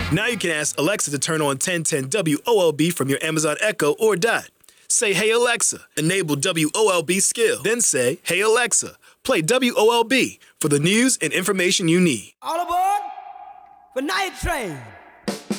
Now you can ask Alexa to turn on 1010 WOLB from your Amazon Echo or Dot. Say, "Hey Alexa, enable WOLB skill." Then say, "Hey Alexa, play WOLB for the news and information you need." All aboard for Night Train.